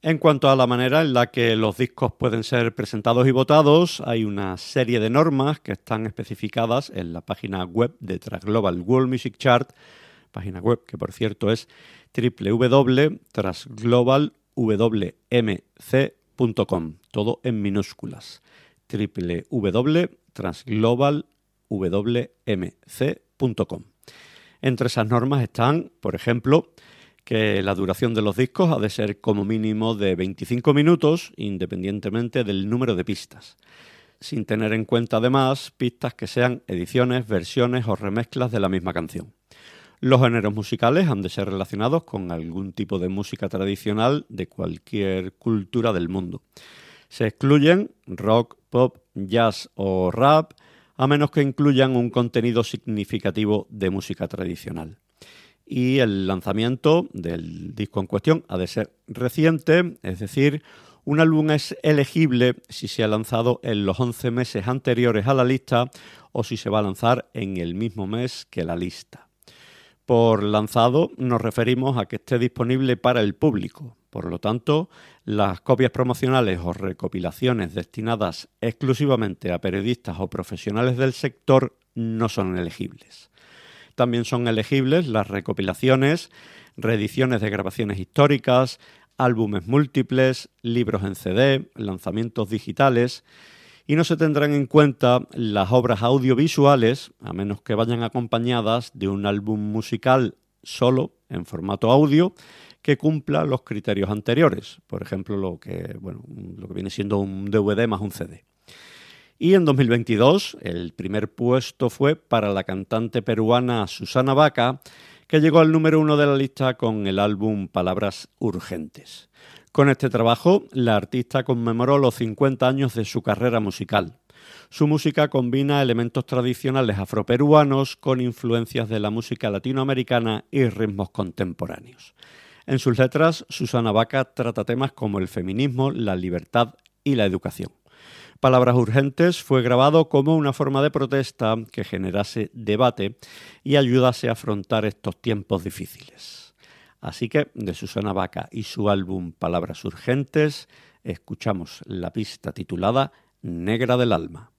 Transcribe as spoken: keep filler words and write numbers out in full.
En cuanto a la manera en la que los discos pueden ser presentados y votados, hay una serie de normas que están especificadas en la página web de Transglobal World Music Chart, página web que por cierto es doble u doble u doble u punto transglobal w m c punto com, todo en minúsculas, doble u doble u doble u punto transglobal w m c punto com. Entre esas normas están, por ejemplo, que la duración de los discos ha de ser como mínimo de veinticinco minutos, independientemente del número de pistas, sin tener en cuenta además pistas que sean ediciones, versiones o remezclas de la misma canción. Los géneros musicales han de ser relacionados con algún tipo de música tradicional de cualquier cultura del mundo. Se excluyen rock, pop, jazz o rap, a menos que incluyan un contenido significativo de música tradicional. Y el lanzamiento del disco en cuestión ha de ser reciente, es decir, un álbum es elegible si se ha lanzado en los once meses anteriores a la lista o si se va a lanzar en el mismo mes que la lista. Por lanzado nos referimos a que esté disponible para el público. Por lo tanto, las copias promocionales o recopilaciones destinadas exclusivamente a periodistas o profesionales del sector no son elegibles. También son elegibles las recopilaciones, reediciones de grabaciones históricas, álbumes múltiples, libros en C D, lanzamientos digitales, y no se tendrán en cuenta las obras audiovisuales, a menos que vayan acompañadas de un álbum musical solo, en formato audio, que cumpla los criterios anteriores, por ejemplo, lo que, bueno, lo que viene siendo un D V D más un C D. Y en dos mil veintidós el primer puesto fue para la cantante peruana Susana Baca, que llegó al número uno de la lista con el álbum Palabras Urgentes. Con este trabajo, la artista conmemoró los cincuenta años de su carrera musical. Su música combina elementos tradicionales afroperuanos con influencias de la música latinoamericana y ritmos contemporáneos. En sus letras, Susana Baca trata temas como el feminismo, la libertad y la educación. Palabras Urgentes fue grabado como una forma de protesta que generase debate y ayudase a afrontar estos tiempos difíciles. Así que, de Susana Baca y su álbum Palabras Urgentes, escuchamos la pista titulada Negra del Alma.